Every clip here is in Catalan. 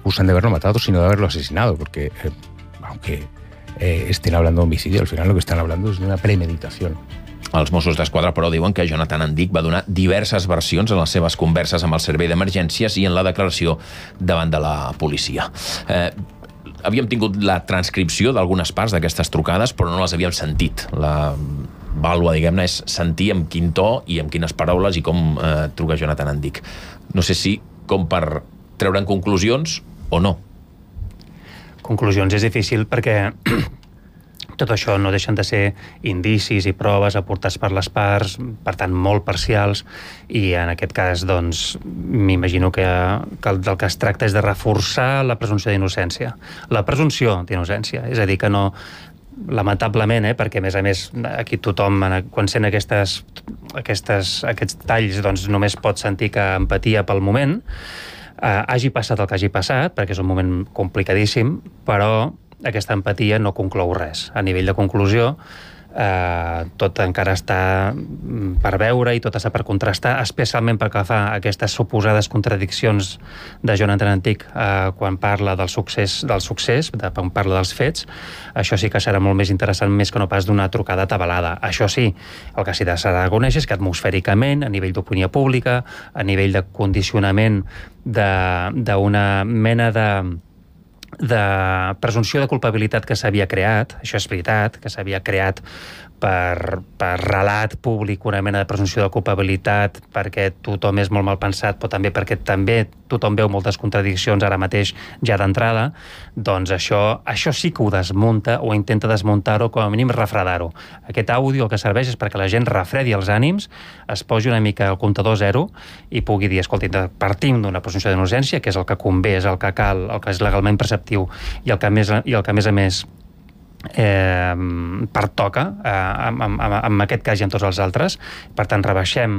acusan de haberlo matado, sino de haberlo asesinado, porque aunque estén hablando de homicidio, al final lo que están hablando es de una premeditación. Els Mossos d'Esquadra, però, diuen que Jonathan Andic va donar diverses versions en les seves converses amb el servei d'emergències i en la declaració davant de la policia. Havíem tingut la transcripció d'algunes parts d'aquestes trucades, però no les havíem sentit. La vàlua, diguem-ne, és sentir amb quin to i amb quines paraules i com truca Jonathan Andic. No sé si com per treure'n conclusions o no. Conclusions és difícil perquè tot això no deixen de ser indicis i proves aportats per les parts, per tant, molt parcials, i en aquest cas, doncs, m'imagino que del que es tracta és de reforçar la presumpció d'innocència. La presumpció d'innocència, és a dir, que no, lamentablement, perquè a més aquí tothom, quan sent aquests talls, doncs només pot sentir que empatia pel moment, hagi passat el que hagi passat, perquè és un moment complicadíssim, però aquesta empatia no conclou res. A nivell de conclusió, tot encara està per veure i tot està per contrastar, especialment perquè fa aquestes suposades contradiccions de Jonathan Andic quan parla del succés, quan parla dels fets. Això sí que serà molt més interessant, més que no pas d'una trucada atabalada. Això sí, el que s'ha de reconèixer és que atmosfèricament, a nivell d'opinió pública, a nivell de condicionament d'una mena de presumpció de culpabilitat que s'havia creat, això és veritat, que s'havia creat per relat públic una mena de presumpció de culpabilitat perquè tothom és molt mal pensat, però també perquè també tothom veu moltes contradiccions ara mateix ja d'entrada, doncs això sí que ho desmunta o intenta desmuntar-ho, com a mínim refredar-ho. Aquest àudio el que serveix és perquè la gent refredi els ànims, es posi una mica al comptador zero i pugui dir, escolti, partim d'una presumpció d'innocència, que és el que convé, és el que cal, el que és legalment preceptiu i el que a més a més pertoca en aquest cas i en tots els altres. Per tant, rebaixem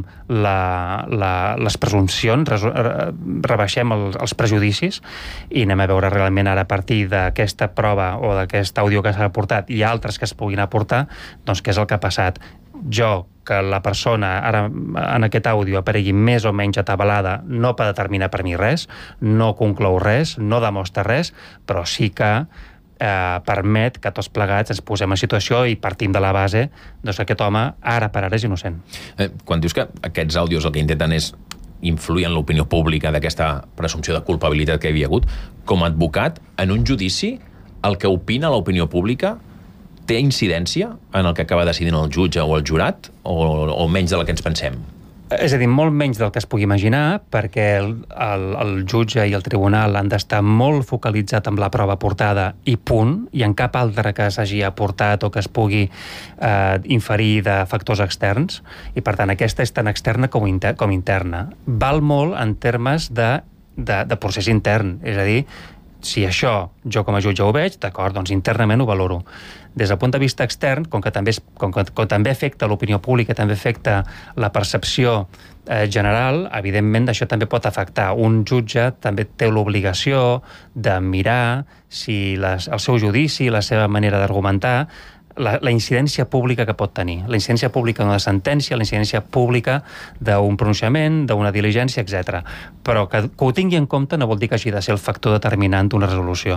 les presumpcions, rebaixem els prejudicis i anem a veure realment ara a partir d'aquesta prova o d'aquest àudio que s'ha aportat i altres que es puguin aportar, doncs què és el que ha passat. Jo, que la persona ara en aquest àudio aparegui més o menys atabalada, no pot determinar per mi res, no conclou res, no demostra res, però sí que permet que tots plegats ens posem en situació i partim de la base doncs que aquest home ara per ara és innocent. Quan dius que aquests àudios el que intenten és influir en l'opinió pública d'aquesta presumpció de culpabilitat que hi havia hagut, com a advocat, en un judici, el que opina l'opinió pública té incidència en el que acaba decidint el jutge o el jurat o menys de la que ens pensem? És a dir, molt menys del que es pugui imaginar, perquè el jutge i el tribunal han d'estar molt focalitzat amb la prova aportada i punt, i en cap altre que s'hagi aportat o que es pugui inferir de factors externs, i per tant aquesta és tan externa com interna. Val molt en termes de procés intern, és a dir, si això jo com a jutge ho veig, d'acord, doncs internament ho valoro. Des del punt de vista extern, com que també afecta l'opinió pública, també afecta la percepció general, evidentment això també pot afectar. Un jutge també té l'obligació de mirar si el seu judici, la seva manera d'argumentar, la incidència pública que pot tenir. La incidència pública d'una sentència, la incidència pública d'un pronunciament, d'una diligència, etc. Però que ho tingui en compte no vol dir que hagi de ser el factor determinant d'una resolució.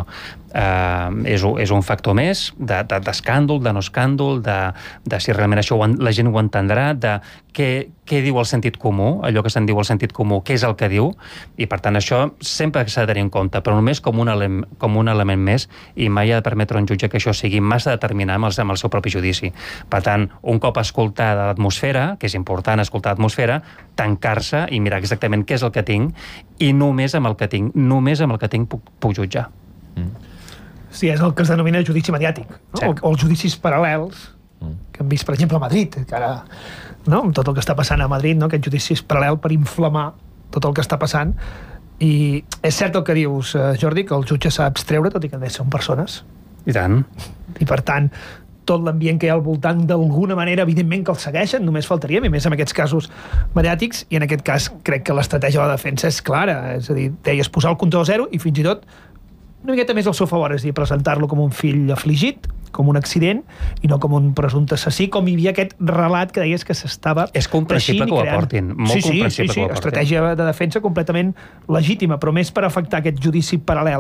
És un factor més d'escàndol, de no escàndol, de si realment això la gent ho entendrà, de què diu el sentit comú, allò que se'n diu el sentit comú, què és el que diu, i per tant això sempre s'ha de tenir en compte, però només com un element més, i mai ha de permetre un jutge que això sigui massa determinant amb el seu propi judici. Per tant, un cop escoltada l'atmosfera, que és important escoltar l'atmosfera, tancar-se i mirar exactament què és el que tinc, i només amb el que tinc puc jutjar. Sí, és el que es denomina judici mediàtic, no? Sí. O els judicis paral·lels que hem vist, per exemple, a Madrid, que ara, no? Amb tot el que està passant a Madrid, no? Aquest judici és paral·lel per inflamar tot el que està passant. I és cert el que dius, Jordi, que el jutge s'ha d'abstreure, tot i que són persones. I tant. I per tant, tot l'ambient que hi ha al voltant, d'alguna manera, evidentment que el segueixen, només faltaria, i més en aquests casos mediàtics, i en aquest cas crec que l'estratègia de la defensa és clara, és a dir, deies posar el comptador zero i fins i tot una miqueta més al seu favor, és a dir, presentar-lo com un fill afligit, com un accident, i no com un presumpte assassí, com hi havia aquest relat que deies que s'estava teixint i creant. És comprensible que ho aportin, molt comprensible que ho aportin. Estratègia de defensa completament legítima, però més per afectar aquest judici paral·lel,